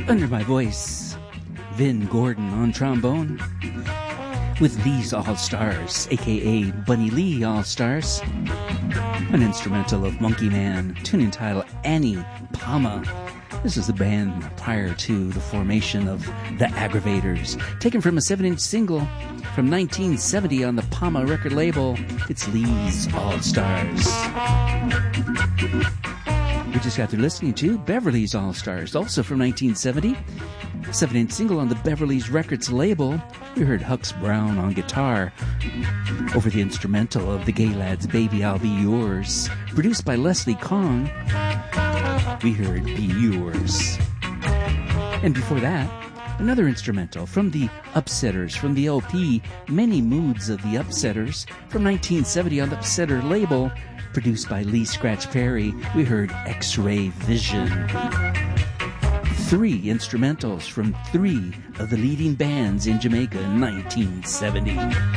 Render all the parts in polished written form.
Under my voice, Vin Gordon on trombone, with these All-Stars, a.k.a. Bunny Lee All-Stars, an instrumental of Monkey Man, tune entitled Annie Palma. This is the band prior to the formation of The Aggravators, taken from a 7-inch single from 1970 on the Palma record label. It's Lee's All-Stars. We just got through listening to Beverly's All-Stars, also from 1970. 7-inch single on the Beverly's Records label. We heard Hux Brown on guitar over the instrumental of the Gay Lads' Baby I'll Be Yours. Produced by Leslie Kong, we heard Be Yours. And before that, another instrumental from the Upsetters, from the LP Many Moods of the Upsetters, from 1970 on the Upsetter label. Produced by Lee Scratch Perry, we heard X-Ray Vision. 3 instrumentals from 3 of the leading bands in Jamaica in 1970.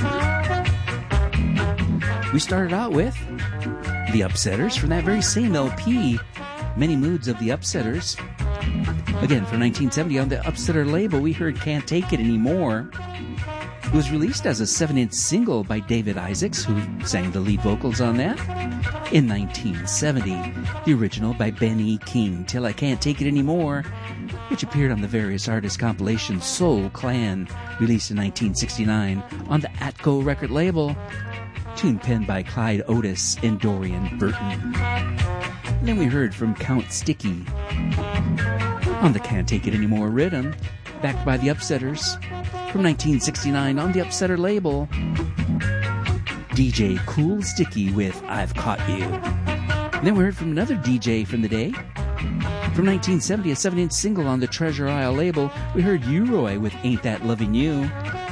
We started out with the Upsetters from that very same LP, Many Moods of the Upsetters. Again, from 1970 on the Upsetter label, we heard Can't Take It Anymore. It was released as a 7-inch single by David Isaacs, who sang the lead vocals on that, in 1970. The original by Ben E. King, Till I Can't Take It Anymore, which appeared on the various artist compilation Soul Clan, released in 1969 on the Atco record label, tune penned by Clyde Otis and Dorian Burton. And then we heard from Count Sticky on the Can't Take It Anymore rhythm, backed by the Upsetters, from 1969 on the Upsetter label, DJ Cool Sticky with I've Caught You. And then we heard from another DJ from the day. From 1970, a 7-inch single on the Treasure Isle label, we heard U-Roy with Ain't That Lovin' You,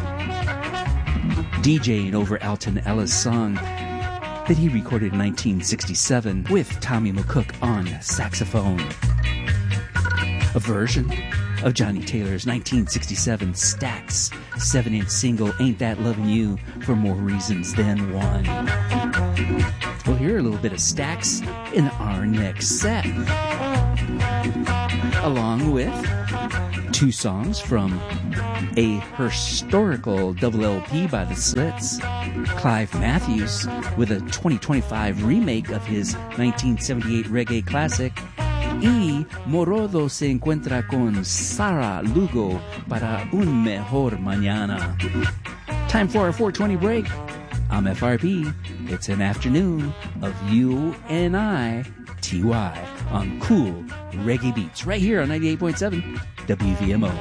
DJing over Alton Ellis' song that he recorded in 1967 with Tommy McCook on saxophone. A version of Johnny Taylor's 1967 Stax 7-inch single Ain't That Lovin' You for More Reasons Than One. We'll hear a little bit of Stax in our next set, along with 2 songs from a historical double LP by the Slits, Clive Matthews with a 2025 remake of his 1978 reggae classic, y Morodo se encuentra con Sara Lugo para un mejor mañana. Time for our 420 break. I'm FRP. It's an afternoon of you and I, TY, on Cool Reggae Beats, right here on 98.7 WVMO.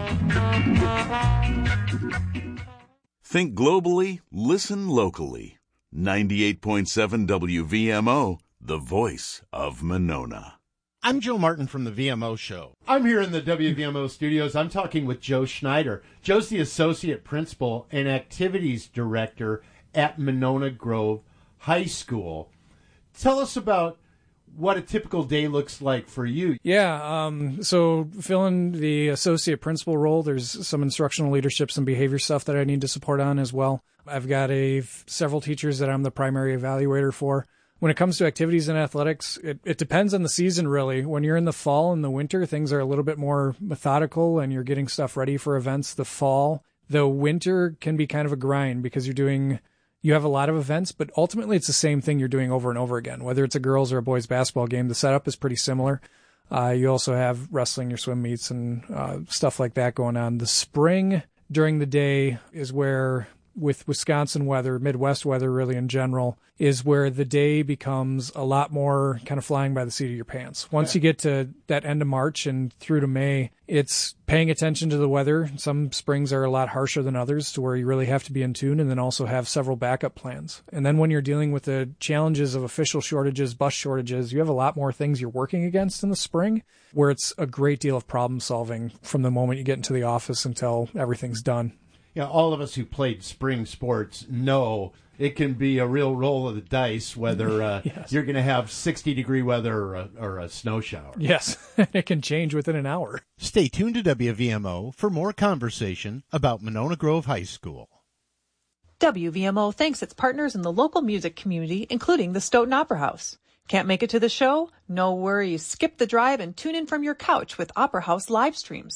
Think globally, listen locally. 98.7 WVMO, the voice of Monona. I'm Joe Martin from the VMO Show. I'm here in the WVMO studios. I'm talking with Joe Schneider. Joe's the Associate Principal and Activities Director at Monona Grove High School. Tell us about what a typical day looks like for you. Yeah, so filling the Associate Principal role, there's some instructional leadership, some behavior stuff that I need to support on as well. I've got several teachers that I'm the primary evaluator for. When it comes to activities and athletics, it depends on the season, really. When you're in the fall and the winter, things are a little bit more methodical and you're getting stuff ready for events the fall. The winter can be kind of a grind because you have a lot of events, but ultimately it's the same thing you're doing over and over again. Whether it's a girls or a boys basketball game, the setup is pretty similar. You also have wrestling, your swim meets, and stuff like that going on. The spring during the day is where, with Wisconsin weather, Midwest weather really in general, is where the day becomes a lot more kind of flying by the seat of your pants. Once you get to that end of March and through to May, it's paying attention to the weather. Some springs are a lot harsher than others to where you really have to be in tune and then also have several backup plans. And then when you're dealing with the challenges of official shortages, bus shortages, you have a lot more things you're working against in the spring, where it's a great deal of problem solving from the moment you get into the office until everything's done. You know, all of us who played spring sports know it can be a real roll of the dice whether yes. You're going to have 60-degree weather or a snow shower. Yes, it can change within an hour. Stay tuned to WVMO for more conversation about Monona Grove High School. WVMO thanks its partners in the local music community, including the Stoughton Opera House. Can't make it to the show? No worries. Skip the drive and tune in from your couch with Opera House live streams.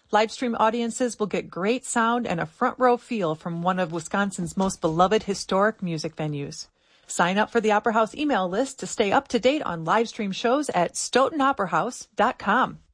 Livestream audiences will get great sound and a front row feel from one of Wisconsin's most beloved historic music venues. Sign up for the Opera House email list to stay up to date on live stream shows at stoughtonoperahouse.com.